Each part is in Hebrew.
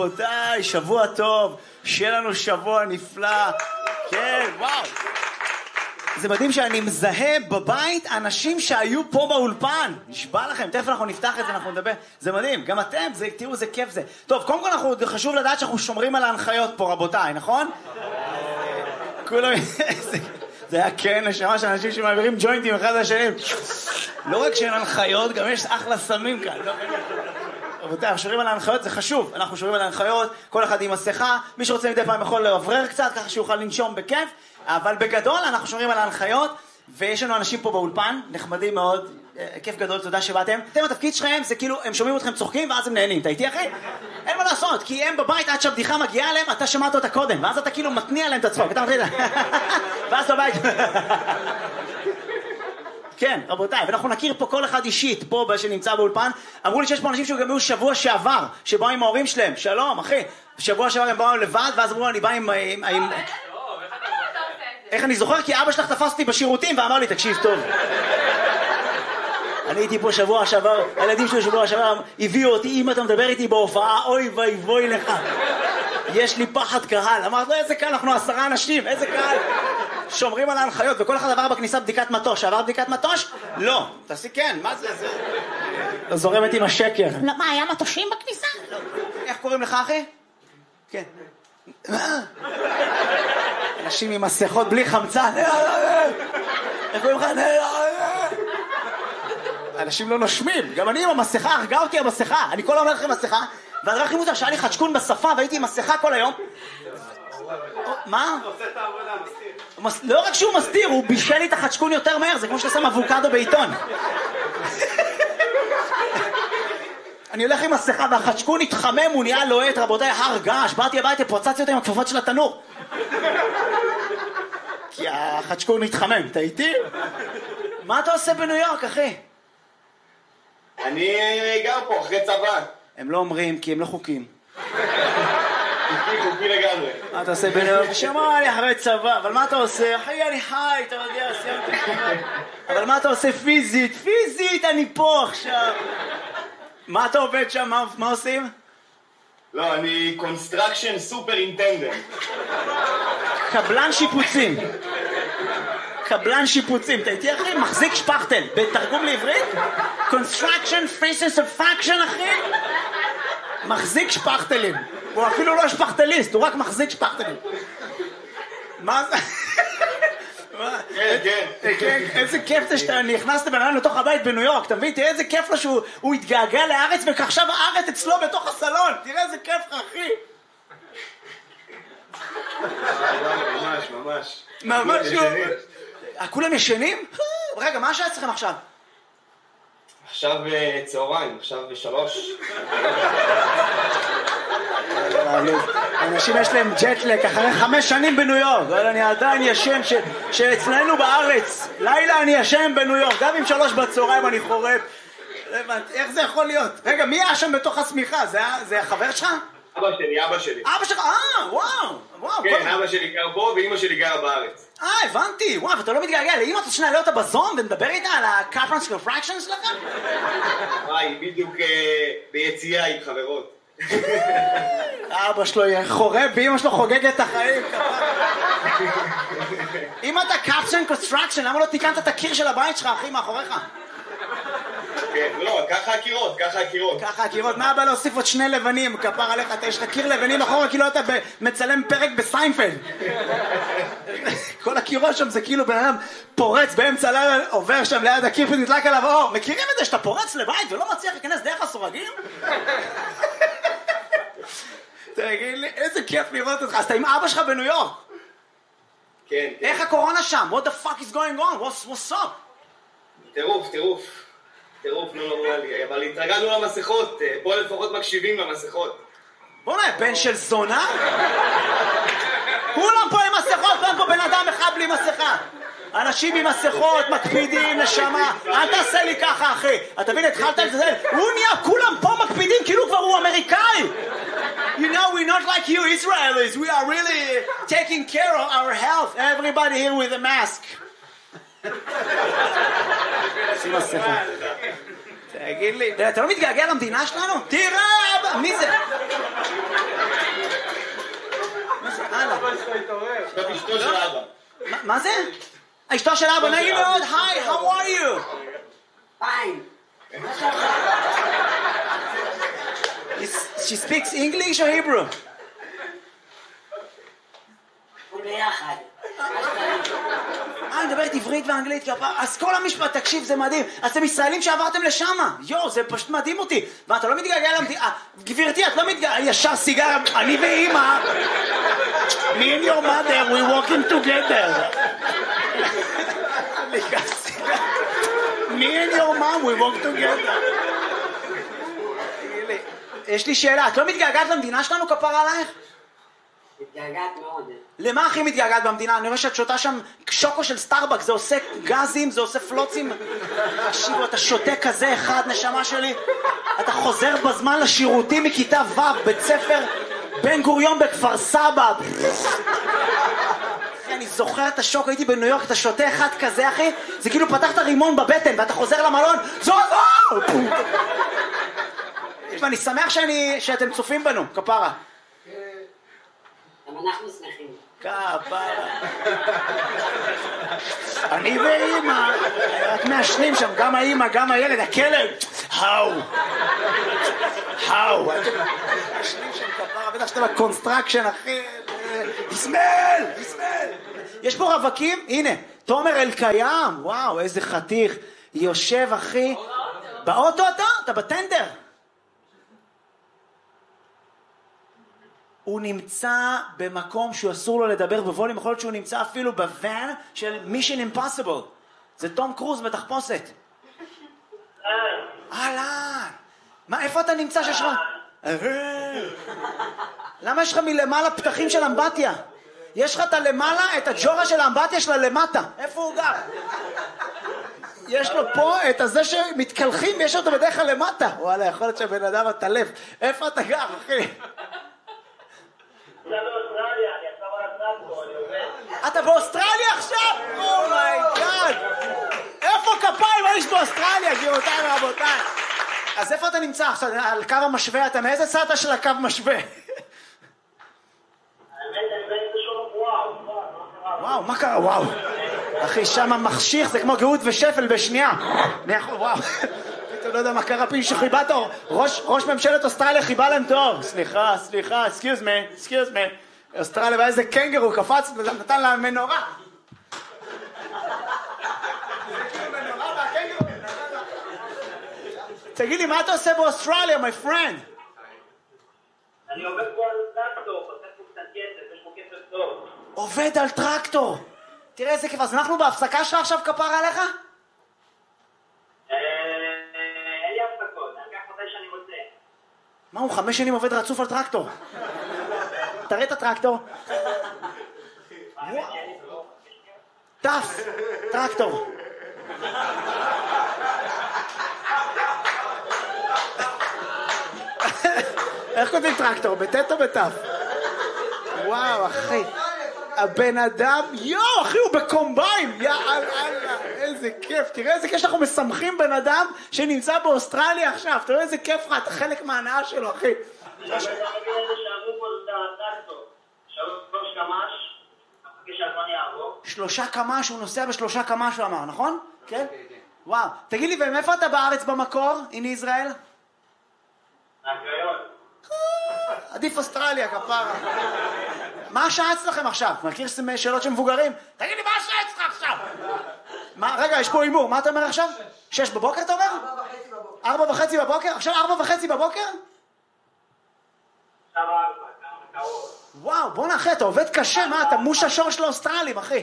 רבותיי, שבוע טוב, שיהיה לנו שבוע נפלא. כן, וואו. זה מדהים שאני מזהה בבית אנשים שהיו פה באולפן. נשבע לכם, תכף אנחנו נפתח את זה, אנחנו נדבר. זה מדהים, גם אתם, תראו, זה כיף זה. טוב, קודם כל חשוב לדעת שאנחנו שומרים על ההנחיות פה, רבותיי, נכון? כולם... זה היה כן, נשמה של אנשים שמעבירים ג'וינטים אחד לשני. לא רק שאין הנחיות, גם יש אחלה סמים כאן. רבותיי, אנחנו שומרים על ההנחיות, זה חשוב. אנחנו שומרים על ההנחיות, כל אחד עם מסכה. מי שרוצה מדי פעם יכול לעברר קצת, ככה שיוכל לנשום בכיף. אבל בגדול אנחנו שומרים על ההנחיות, ויש לנו אנשים פה באולפן, נחמדים מאוד, כיף גדול, תודה שבאתם. אתם, התפקיד שלכם זה כאילו, הם שומעים אתכם צוחקים ואז הם נהנים. אתה איתי אחי? אין מה לעשות, כי הם בבית עד שהבדיחה מגיעה אליהם, אתה שמעת אותה קודם, ואז אתה כאילו מתניע להם את הצחוק, אתה מתחיל, ואז בבית. כן, רבותיי, ואנחנו נכיר פה כל אחד אישית, פה שנמצא באולפן. אמרו לי שיש פה אנשים שגם היו שבוע שעבר, שבאו עם ההורים שלהם. שלום, אחי. שבוע שעבר הם באו לבד, ואז אמרו, אני בא עם... איך אני זוכר? כי אבא שלך תפס אותי בשירותים ואמר לי, תקשיב טוב. אני הייתי פה שבוע שעבר, הילדים שלי שבוע שעבר הביאו אותי, אם אתה מדבר איתי בהופעה, אוי ואבוי לך. יש לי פחד קהל. אמרת לו, איזה קהל, אנחנו 10 אנשים, איזה קהל. שומרים על ההנחיות, וכל אחד עבר בכניסה בדיקת מטוש. עבר בדיקת מטוש? לא. תעשי כן, מה זה? זה זורמת עם השקר. מה, היה מטושים בכניסה? איך קוראים לך, אחי? כן. אנשים עם מסכות בלי חמצן. איך קוראים לך? אנשים לא נושמים. גם אני עם המסכה, הרגע אותי המסכה. אני כל אומר לכם מסכה, והדבר הכי מוזר שהיה לי חדשקון בשפה והייתי עם מסכה כל היום. מה? עושה את העבודה, מסתיר. לא רק שהוא מסתיר, הוא בישל לי את החדשקון יותר מהר, זה כמו שאתה שם אבוקדו בעיתון. אני הולך עם מסכה והחדשקון התחמם, הוא נהיה לוהט, רבותיי, הר געש, באתי הביתה, פוצצתי אותו עם הכפפות של התנור. כי החדשקון התחמם, אתה איתי? מה אתה עושה בניו יורק, אחי? אני גר פה אחרי צבא. הם לא אומרים, כי הם לא חוקים. חוקי לגמרי. מה אתה עושה בניו יורק? שמע לי אחרי צבא, אבל מה אתה עושה? אחי, אני חי, אתה יודע, סיימתי. אבל מה אתה עושה פיזית? פיזית, אני פה עכשיו. מה אתה עובד שם? מה עושים? לא, אני קונסטרקשן סופרינטנדנט. קבלן שיפוצים. קבלן שיפוצים. אתה איתי אחי? מחזיק שפכטל. בתרגום לעברית? קונסטרקשן פייסס פאקשן אחי? מחזיק שפכטלים. הוא אפילו לא שפכטליסט, הוא רק מחזיק שפכטלים. מה זה? כן. איזה כיף זה שאתה נכנסת בן אדם לתוך הבית בניו יורק, אתה מבין? תראה איזה כיף לו שהוא התגעגע לארץ ועכשיו הארץ אצלו בתוך הסלון. תראה איזה כיף לך, אחי. ממש. כולם ישנים? רגע, מה השעה אצלכם עכשיו? עכשיו צהריים, עכשיו 3. אנשים יש להם ג'טלק אחרי 5 שנים בניו יורק, אבל אני עדיין ישן שאצלנו בארץ לילה אני ישן בניו יורק, גם עם 3 בצהריים אני חורף. איך זה יכול להיות? רגע, מי היה שם בתוך השמיכה? זה החבר שלך? אבא שלי. אבא שלך? וואו. כן, אבא שלי גר פה ואמא שלי גרה בארץ. הבנתי. וואו, ואתה לא מתגעגע לאמא, אתה שנעלה אותה בזום ונדבר איתה על ה-Capran's Refraction שלך? היא בדיוק ביציאה עם חברות. אבא שלו חורב ואמא שלו חוגגת את החיים. אם אתה Capran's Construction, למה לא תיקנת את הקיר של הבית שלך, אחי, מאחוריך? כן, לא, ככה הקירות. מה הבא להוסיף עוד 2 לבנים, כפר עליך, יש לך קיר לבנים אחורה, כאילו אתה מצלם פרק בסיינפלד. כל הקירות שם זה כאילו בן אדם פורץ באמצע לילה, עובר שם ליד הקיר ונדלק עליו אור. מכירים את זה שאתה פורץ לבית ולא מצליח להיכנס דרך הסורגים? תגיד לי, איזה כיף לראות אותך. אז אתה עם אבא שלך בניו יורק. כן. איך הקורונה שם? What the fuck is going on? What's up? טירוף, נורמלי, אבל התרגלנו למסכות, פה לפחות מקשיבים למסכות. בוא'נה, בן של זונה? כולם פה עם מסכות, ואין פה בן אדם אחד בלי מסכה. אנשים עם מסכות, מקפידים, נשמה. אל תעשה לי ככה, אחי. אתה מבין, התחלת לזה, הוא נהיה, כולם פה מקפידים, כאילו כבר הוא אמריקאי. You know, we're not like you Israelis. We are really taking care of our health. Everybody here with a mask. שים מסכה. תגיד לי, אתה לא מתגעגע למדינה שלנו? תראה, מי זה? הלאה. אשתו של אבא. מה זה? אשתו של אבא, נעים מאוד, היי, how are you? Fine. She speaks English or Hebrew? ביחד. אני מדברת עברית ואנגלית, אז כל המשפט, תקשיב, זה מדהים. אתם ישראלים שעברתם לשם. יו, זה פשוט מדהים אותי. ואתה לא מתגעגע למדינה. גברתי, את לא מתגעגע, ישר סיגר, אני ואמא. Me and your mother, we walking together. Me and your mom, we walk together. יש לי שאלה, את לא מתגעגעת למדינה שלנו, כפרה עלייך? מתגעגעת מאוד. למה הכי מתגעגעת במדינה? אני רואה שאת שותה שם שוקו של סטארבק, זה עושה גזים, זה עושה פלוצים. תקשיבו, אתה שותה כזה אחד, נשמה שלי. אתה חוזר בזמן לשירותים מכיתה ו', בית ספר בן גוריון בכפר סבא. אני זוכר את השוק, הייתי בניו יורק, אתה שותה אחד כזה, אחי, זה כאילו פתחת רימון בבטן, ואתה חוזר למלון, זו! ואני שמח שאתם צופים בנו, כפרה. גם אנחנו שמחים. כפרה. אני ואמא, רק מעשנים שם, גם האמא, גם הילד, הכלב. האו. מעשנים שם כפרה, בטח שאתה בקונסטרקשן, אחי. יסמל. יש פה רווקים, הנה, תומר אלקיים, וואו, איזה חתיך. יושב, אחי. באוטו אתה בטנדר. הוא נמצא במקום שהוא אסור לו לדבר בווליום, יכול להיות שהוא נמצא אפילו בוואן של Mission Impossible. זה תום קרוז בתחפושת. אהלן. מה, איפה אתה נמצא שיש לך? למה יש לך מלמעלה פתחים של אמבטיה? יש לך את הלמעלה, את הג'ורה של האמבטיה שלה למטה. איפה הוא גר? יש לו פה את הזה שמתקלחים, יש אותו בדרך כלל למטה. וואלה, יכול להיות שהבן אדם התלף. איפה אתה גר, אחי? אתה באוסטרליה עכשיו? אומייגאד! איפה כפיים? מה יש באוסטרליה? גבירותיי ורבותיי. אז איפה אתה נמצא עכשיו? על קו המשווה? אתה מאיזה צד של הקו משווה? וואו, מה קרה? וואו. אחי, שם מחשיך, זה כמו גאות ושפל בשנייה. וואו. פתאום לא יודע מה קרה, פי שחיבת אור. ראש ממשלת אוסטרליה חיבה להם תואר. סליחה, excuse me. אוסטרליה, ואיזה קנגרו קפץ, נתן לה מנורה. תגיד לי, מה אתה עושה באוסטרליה, my friend? אני עובד פה על טרקטור, עושה פה קצת כסף, יש פה כסף טוב. עובד על טרקטור. תראה איזה כיף, אז אנחנו בהפסקה שלך עכשיו כפרה עליך? אין לי הפסקות, אני אקח מתי שאני רוצה. מה, הוא 5 שנים עובד רצוף על טרקטור? תראה את הטרקטור. טף, טרקטור. איך כותבים טרקטור? בטט או בטף? וואו, אחי. הבן אדם, אחי, הוא בקומביין. אללה, איזה כיף. תראה איזה כיף שאנחנו משמחים בן אדם שנמצא באוסטרליה עכשיו. תראה איזה כיף לך, אתה חלק מההנאה שלו, אחי. שלושה קמ"ש, הוא נוסע ב3 קמ"ש, הוא אמר, נכון? כן? וואו. תגיד לי, ומאיפה אתה בארץ במקור, הנה ישראל? הקריון. עדיף אוסטרליה, כפרה. מה השעה אצלכם עכשיו? מכיר שאלות של מבוגרים? תגיד לי, מה השעה אצלך עכשיו? רגע, יש פה אימור, מה אתה אומר עכשיו? 6 בבוקר אתה אומר? 4:30 בבוקר? עכשיו 4:30 בבוקר? וואו, בוא נאחר, אתה עובד קשה, מה, אתה מוש השור של האוסטרלים, אחי.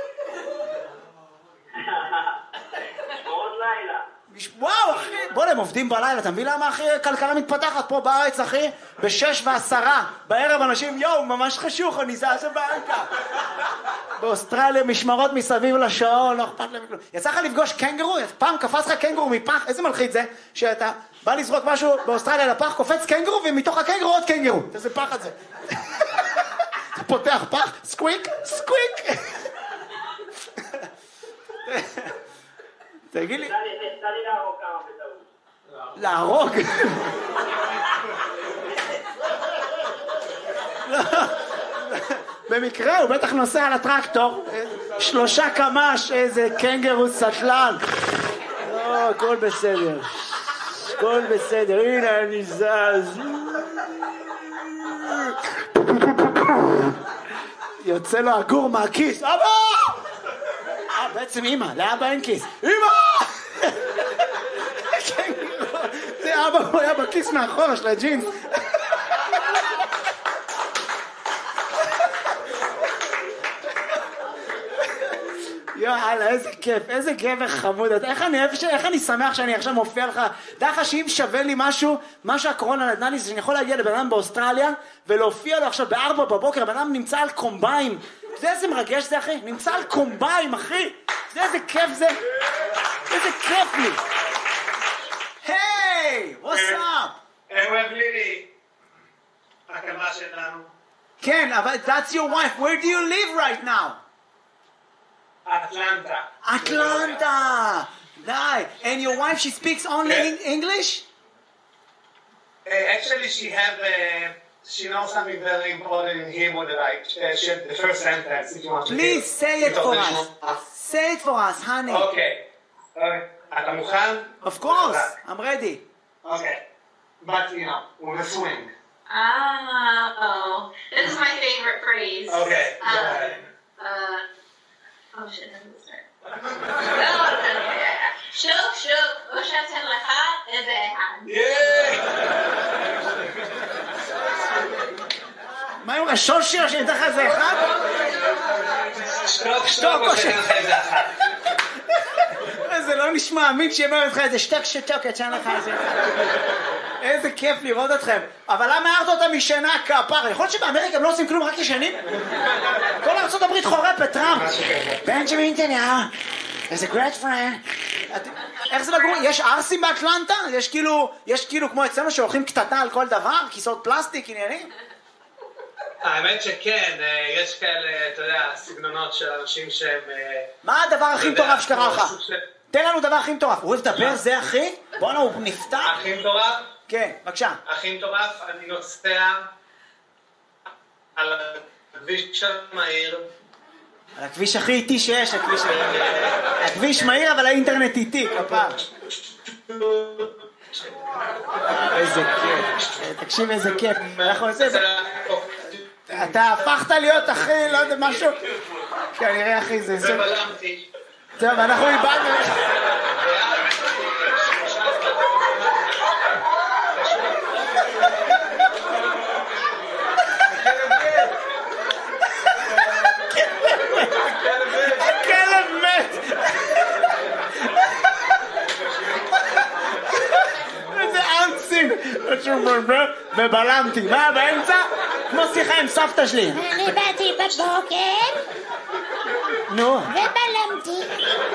שמורות לילה. וואו, אחי, בוא, הם עובדים בלילה, אתה מבין למה, אחי, כלכלה מתפתחת פה בארץ, אחי, ב6:10 בערב אנשים, ממש חשוך, אני זז הביתה. באוסטרליה משמרות מסביב לשעון, לא אכפת להם כלום. יצא לך לפגוש קנגרו? פעם קפץ לך קנגרו מפח, איזה מלחיץ זה, שאתה בא לזרוק משהו באוסטרליה לפח, קופץ קנגרו, ומתוך הקנגרו עוד קנגרו. איזה פח את זה. אתה פותח פח, סקוויק. תגיד לי. תן לי להרוג כמה בטעות. להרוג? במקרה הוא בטח נוסע על הטרקטור, 3 קמ"ש, איזה קנגרו סטלן. לא, הכל בסדר. הכל בסדר, הנה אני זז. יוצא לו הגור מהכיס. אבא! בעצם אמא, לאבא אין כיס. אמא! זה אבא, הוא היה בכיס מאחורה של הג'ינס. יאללה, איזה כיף, איזה גבר חמוד. איך אני שמח שאני עכשיו מופיע לך. דרך שאם שווה לי משהו הקורונה נתנה לי, זה שאני יכול להגיע לבן אדם באוסטרליה ולהופיע לו עכשיו ב4 בבוקר, בן אדם נמצא על קומביים. זה איזה מרגש זה, אחי? נמצא על קומביים, אחי. זה איזה כיף זה. איזה כיף לי. היי, what's up? אוהב לילי. הקמה שלנו. כן, אבל that's your wife. Where do you live right now? Atlanta. Atlanta. Nice. And your wife, she speaks only English? Actually, she knows something very important in Hebrew that the first sentence, if you want to Please say it for us. Say it for us, honey. Okay. אתה מוכן? Of course. I'm ready. Okay. But, with a swing. Oh, this is my favorite phrase. Okay. Go ahead. Oh shit, that doesn't start. שוק, או שאתן לך איזה אחד. מה עם השושי או שאני אתן לך איזה אחד? שתוק או שאתן לך איזה אחד. זה לא נשמע אמין שיאמר לך איזה שתוק, אתן לך איזה אחד. איזה כיף לראות אתכם. אבל למה הערת אותה משנה כפר? יכול להיות שבאמריקה הם לא עושים כלום, רק ישנים? כל ארצות הברית חורפת, טראמפ. בנג'מין נתניהו, איזה great friend. איך זה לגור? יש ארסים באטלנטה? יש כאילו כמו אצלנו שהולכים קטטה על כל דבר? כיסאות פלסטיק, עניינים? האמת שכן, יש כאלה, אתה יודע, סגנונות של אנשים שהם... מה הדבר הכי מטורף שקרה לך? תן לנו דבר הכי מטורף. הוא לדבר זה אחי? בוא'נה, הוא נפתח. הכי מטורף? כן, בבקשה. הכי מטורף, אני נוסע על הכביש המהיר. על הכביש הכי איטי שיש, הכביש מהיר אבל האינטרנט איטי, כפר. איזה כיף, תקשיב איזה כיף. אתה הפכת להיות אחי, לא יודע, משהו? כנראה אחי זה... ובלמתי. טוב, אנחנו איבדנו. הכלב מת. איזה ארצים. ובלמתי. מה באמצע? כמו שיחה עם סבתא שלי. אני באתי בבוקר נו. ובלמתי.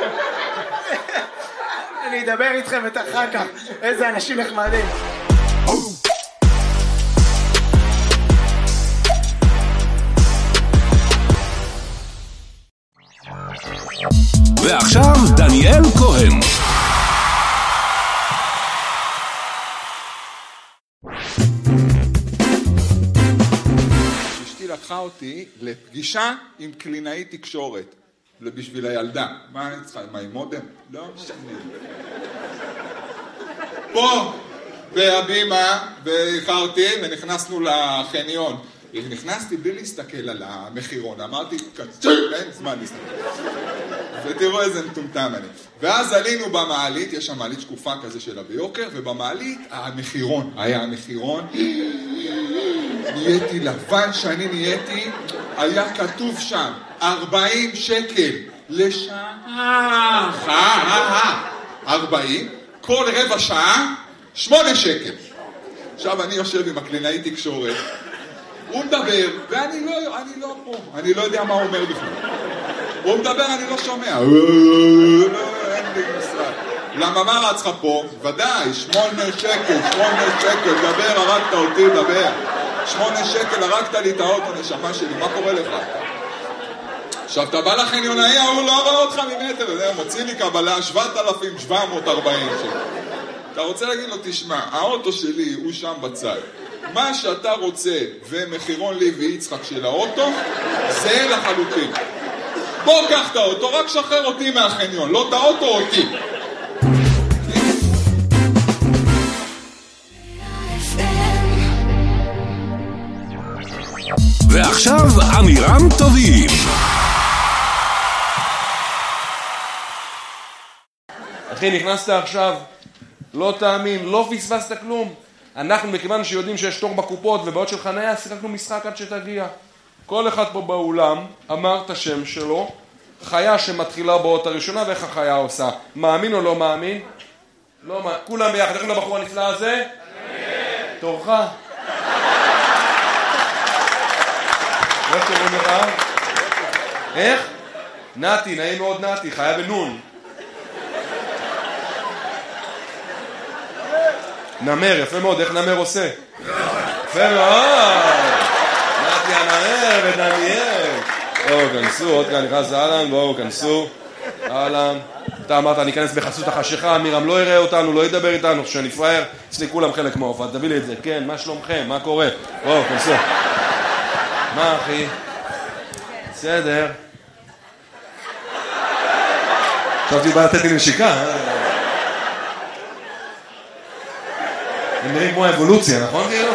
אני אדבר איתכם את אחר כך. איזה אנשים נחמדים. ועכשיו דניאל כהן. אשתי לקחה אותי לפגישה עם קלינאית תקשורת בשביל הילדה. מה אני צריכה? מה עם מודם? לא משנה. פה בהבימה ואיחרתי ונכנסנו לחניון. נכנסתי בלי להסתכל על המחירון, אמרתי, אין זמן להסתכל. ותראו איזה מטומטם אני. ואז עלינו במעלית, יש שם מעלית שקופה כזה שלה ביוקר, ובמעלית המחירון, היה המחירון, נהייתי לבן שאני נהייתי, היה כתוב שם 40 שקל לשעה, 40, כל רבע שעה 8 שקל. עכשיו אני יושב עם הקלינאי תקשורת, הוא מדבר, ואני לא פה, אני לא יודע מה הוא אומר בכלל. הוא מדבר, אני לא שומע. אין לי משרד. למה מה רץ לך פה? ודאי, 8 שקל, דבר, הרגת אותי, דבר. 8 שקל, הרגת לי את האוטו, נשמה שלי, מה קורה לך? עכשיו, אתה בא לחניונאי, הוא לא רואה אותך ממטר, מוציא לי קבלה 7,740 שקל. אתה רוצה להגיד לו, תשמע, האוטו שלי הוא שם בצד. מה שאתה רוצה ומחירון לי ויצחק של האוטו, זה לחלוטין. בוא קח את האוטו, רק שחרר אותי מהחניון, לא את האוטו אותי. ועכשיו אמירם טובים. אחי, נכנסת עכשיו, לא תאמין, לא פספסת כלום. אנחנו, מכיוון שיודעים שיש תור בקופות ובעוד של חניה, שיחקנו משחק עד שתגיע. כל אחד פה באולם אמר את השם שלו, חיה שמתחילה באות הראשונה, ואיך החיה עושה. מאמין או לא מאמין? לא מאמין. כולם ביחד, איך לבחור הנפלא הזה? תורך. איך קוראים לך? איך? נתי, נעים מאוד נתי, חיה בנון. נמר, יפה מאוד, איך נמר עושה? יפה מאוד! נתי הנמר ודניאל. בואו, כנסו, עוד כאן נכנס אהלן, בואו, כנסו. אהלן. אתה אמרת, אני אכנס בחסות החשיכה, אמירם לא יראה אותנו, לא ידבר איתנו, שנפראייר, אצלי כולם חלק מההופעה, תביא לי את זה. כן, מה שלומכם? מה קורה? בואו, כנסו. מה אחי? בסדר. חשבתי בא לתת לי נשיקה, הם נראים כמו האבולוציה, נכון כאילו?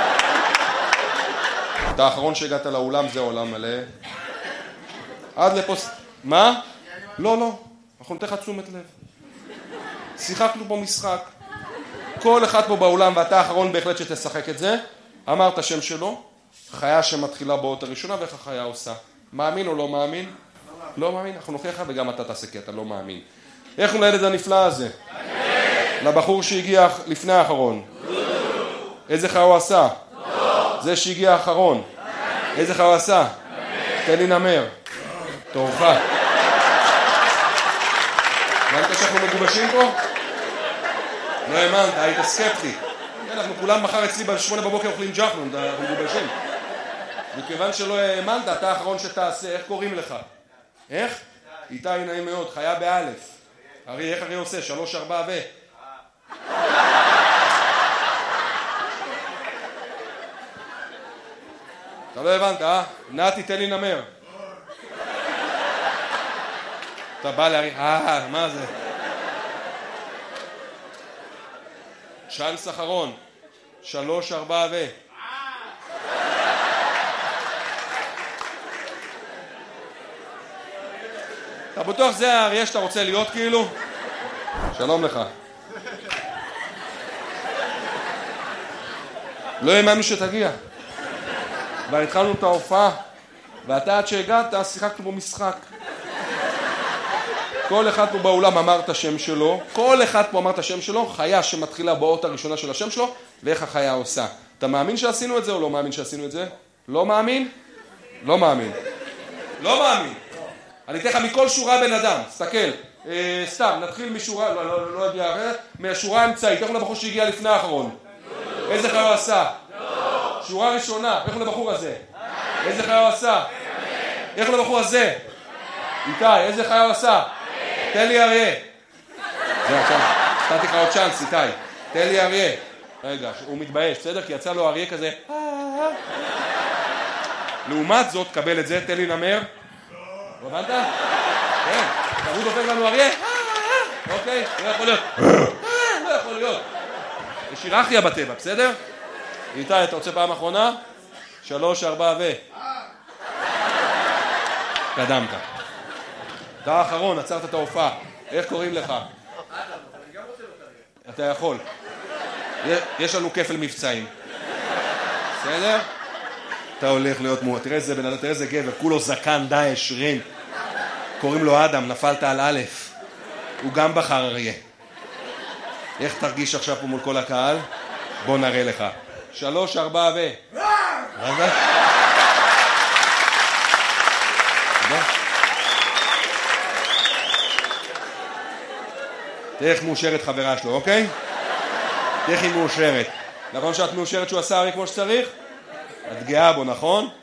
אתה האחרון שהגעת לאולם, זה עולם מלא. עד לפוסט... מה? לא, לא. אנחנו נתן לך תשומת לב. שיחקנו פה משחק. כל אחד פה באולם, ואתה האחרון בהחלט שתשחק את זה, אמר את השם שלו, חיה שמתחילה באות הראשונה, ואיך החיה עושה. מאמין או לא מאמין? לא מאמין. אנחנו נוכיח לך וגם אתה תעשה, כי אתה לא מאמין. איך הוא לילד הנפלא הזה? לבחור שהגיע לפני האחרון. איזה חיה הוא עשה? זה שהגיע האחרון. איזה חיה הוא עשה? תן לי נמר. תורך. הבנת שאנחנו מגובשים פה? לא האמנת, היית סקפטי. אנחנו כולם מחר אצלי ב8 בבוקר אוכלים ג'חנון, אנחנו מגובשים. מכיוון שלא האמנת, אתה האחרון שתעשה, איך קוראים לך? איך? איתי נעים מאוד, חיה באלף. ארי, איך ארי עושה? 3, 4 ו... אתה לא הבנת, אה? נתי, תן לי נמר. אתה בא להרי... מה זה? צ'אנס אחרון. 3, 4 ו... אתה בטוח זה האריה שאתה רוצה להיות כאילו? שלום לך. לא האמנו שתגיע. כבר התחלנו את ההופעה, ואתה עד שהגעת שיחקנו בו משחק. כל אחד פה באולם אמר את השם שלו, כל אחד פה אמר את השם שלו, חיה שמתחילה באות הראשונה של השם שלו, ואיך החיה עושה. אתה מאמין שעשינו את זה או לא מאמין שעשינו את זה? לא מאמין? לא מאמין. לא מאמין. אני אתן לך מכל שורה בן אדם, תסתכל. סתם, נתחיל משורה, לא יודע, מהשורה האמצעית, איך הוא לבחור שהגיע לפני האחרון? איזה חיה הוא עשה? שורה ראשונה, איך הוא לבחור הזה? איזה חיה הוא עשה? איך הוא לבחור הזה? איתי, איזה חיה הוא עשה? תן לי אריה. זה עכשיו, נתתי לך עוד צ'אנס, איתי. תן לי אריה. רגע, הוא מתבייש, בסדר? כי יצא לו אריה כזה. לעומת זאת, קבל את זה, תן לי נמר. לא הבנת? כן, הוא דופק לנו אריה. אוקיי, לא יכול להיות. לא יכול להיות. יש היררכיה בטבע, בסדר? איתי, אתה רוצה פעם אחרונה? 3, 4 ו... קדמת. אתה האחרון, עצרת את ההופעה. איך קוראים לך? אתה יכול. יש לנו כפל מבצעים. בסדר? אתה הולך להיות תראה איזה בן אדם, תראה איזה גבר, כולו זקן, דאעש, רין. קוראים לו אדם, נפלת על א'. הוא גם בחר אריה. איך תרגיש עכשיו פה מול כל הקהל? בוא נראה לך. 3, 4 ו... רגע. תראה איך מאושרת חברה שלו, אוקיי? תראה איך היא מאושרת. נכון שאת מאושרת שהוא עשה אריה כמו שצריך? את גאה בו, נכון?